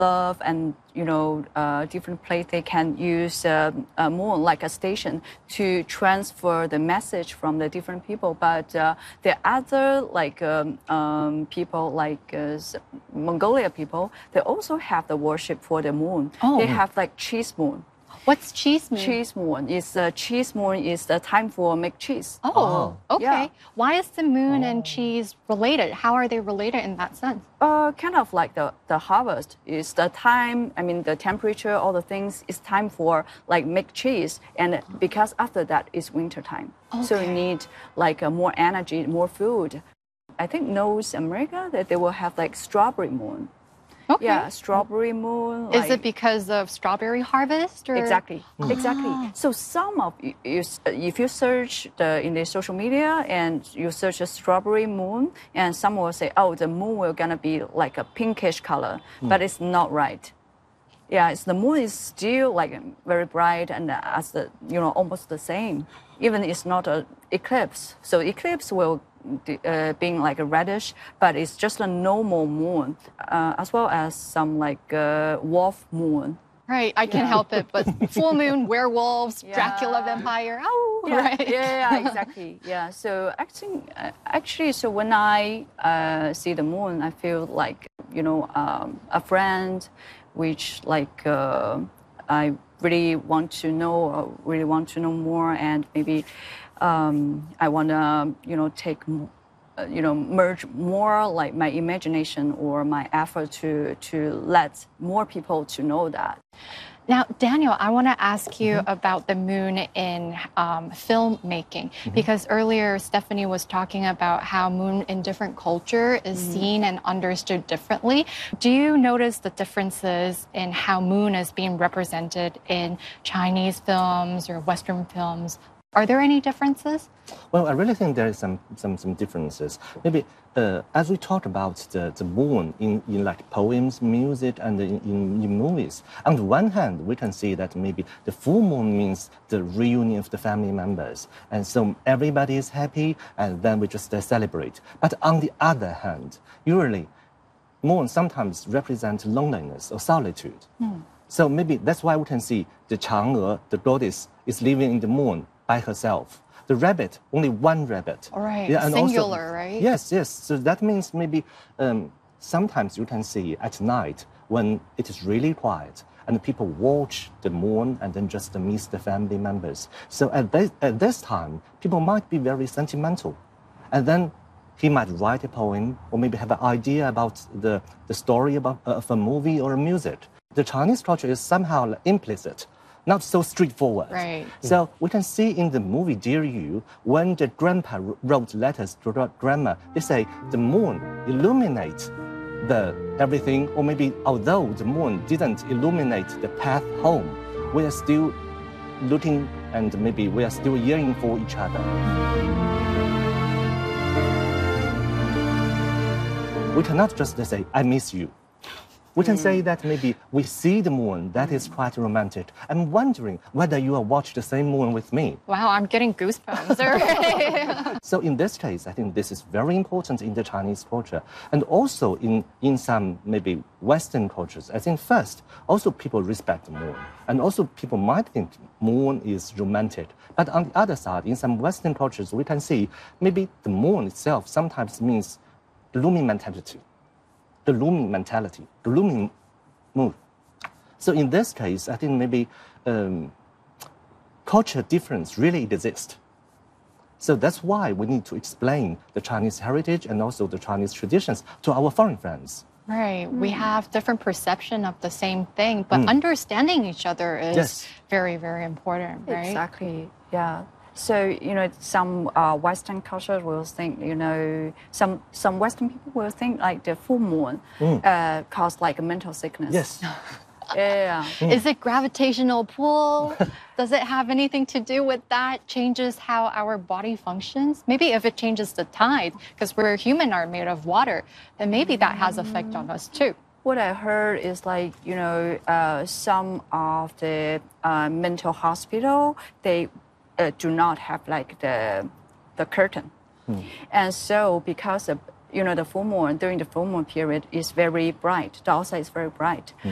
love and different place they can use a moon like a station to transfer the message from the different people. But the other people like Mongolia people, they also have the worship for the moon. They have like cheese moon. What's cheese moon? Cheese moon is the time for make cheese. Oh, okay. Yeah. Why is the moon and cheese related? How are they related in that sense? Kind of like the harvest is the time. I mean, the temperature, all the things is time for like make cheese, and because after that is winter time, so you need like more energy, more food. I think North America that they will have like strawberry moon. Okay. Yeah, strawberry moon. Is it because of strawberry harvest? Or? Exactly, exactly. So some of you, if you search in the social media and you search a strawberry moon, and some will say, oh, the moon will gonna be like a pinkish color, but it's not right. Yeah, the moon is still like very bright and as the almost the same. Even it's not an eclipse. So eclipse will being like a reddish, but it's just a normal moon, as well as some like wolf moon. Right, I can't help it, but full moon, werewolves, Dracula vampire. Oh, yeah, right. Yeah, exactly. Yeah. So actually, so when I see the moon, I feel like a friend, which like I really want to know, more, and maybe I want to take merge more like my imagination or my effort to let more people to know that. Now, Daniel, I want to ask you about the moon in filmmaking, because earlier Stephanie was talking about how moon in different culture is seen and understood differently. Do you notice the differences in how moon is being represented in Chinese films or Western films? Are there any differences? Well, I really think there is some differences. Maybe as we talked about the moon in like poems, music, and in movies. On the one hand, we can see that maybe the full moon means the reunion of the family members, and so everybody is happy, and then we just celebrate. But on the other hand, usually, moon sometimes represents loneliness or solitude. So maybe that's why we can see the Chang'e, the goddess, is living in the moon by herself. The rabbit, only one rabbit. All right, yeah, and singular, also, right? Yes. So that means maybe sometimes you can see at night when it is really quiet and people watch the moon and then just miss the family members. So at this time, people might be very sentimental. And then he might write a poem or maybe have an idea about the story of a movie or a music. The Chinese culture is somehow implicit, not so straightforward. Right. So we can see in the movie Dear You, when the grandpa wrote letters to the grandma, they say the moon illuminates everything, or maybe although the moon didn't illuminate the path home, we are still looking and maybe we are still yearning for each other. We cannot just say, I miss you. We can say that maybe we see the moon, that is quite romantic. I'm wondering whether you have watched the same moon with me. Wow, I'm getting goosebumps. So in this case, I think this is very important in the Chinese culture. And also in some maybe Western cultures, I think first, also people respect the moon. And also people might think moon is romantic. But on the other side, in some Western cultures, we can see maybe the moon itself sometimes means the looming mentality. The looming moon. So in this case, I think maybe culture difference really exists. So that's why we need to explain the Chinese heritage and also the Chinese traditions to our foreign friends. Right. We have different perception of the same thing, but understanding each other is very, very important, right? Exactly. Yeah. So, some Western cultures will think, some Western people will think like the full moon cause like a mental sickness. Yes. Yeah. Is it gravitational pull? Does it have anything to do with that? Changes how our body functions? Maybe if it changes the tide, because we're human are made of water, then maybe that has effect on us too. What I heard is like, some of the mental hospital, they do not have like the curtain. And so because of, the full moon, during the full moon period is very bright, the outside is very bright.